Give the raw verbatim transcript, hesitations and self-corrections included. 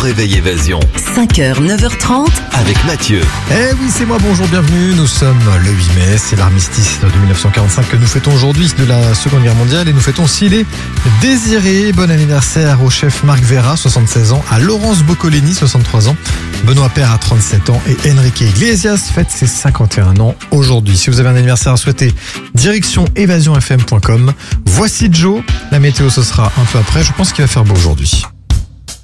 réveil Évasion. cinq heures, neuf heures trente. Avec Mathieu. Eh oui, c'est moi, bonjour, bienvenue. Nous sommes le huit mai, c'est l'armistice de dix-neuf cent quarante-cinq que nous fêtons aujourd'hui de la Seconde Guerre mondiale et nous fêtons aussi les désirés. Bon anniversaire au chef Marc Vera, soixante-seize ans, à Laurence Boccolini, soixante-trois ans, Benoît Paire à trente-sept ans et Enrique Iglesias fête ses cinquante et un ans aujourd'hui. Si vous avez un anniversaire à souhaiter, direction évasion f m point com. Voici Joe, la météo ce sera un peu après, je pense qu'il va faire beau aujourd'hui.